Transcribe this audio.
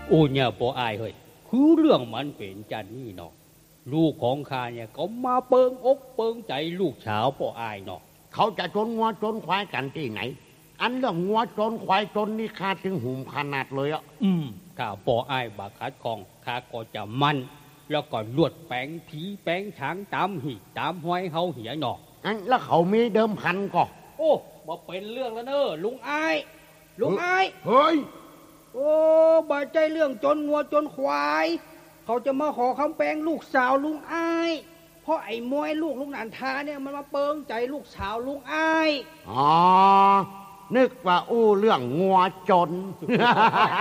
โอ้เนี่ยปออายเฮ้ยคือเรื่องมันเป็นจันนี่เนาะลูกของข้าเนี่ยก็มาเปิงอกเปิงใจลูกสาวปออายเนาะเขาจะจนงัวจนควายกันที่ไหนอันเรื่องงัวจนควายจนนี่ข้าถึงหุ่มขนาดเลยอ่ะข้าปออายบักคัดของข้าก็จะมันแล้วก็ลวดแปลงผีแปลงช้างตามหีตามห้อยเฮาเหียเนาะอันแล้วเขามีเดิมพันก็โอ้บ่เป็นเรื่องแล้วเนอะลุงอายลุงอายเฮ้ยโอ้บ่ใจเรื่องจนงัวจนควายเขาจะมาขอคำแปลงลูกสาวลุงอายเพราะไอ้มวยลูกลุงนันทาเนี่ยมันมาเปิงใจลูกสาวลุงอายอ๋อนึกว่าอู้เรื่องงัวจน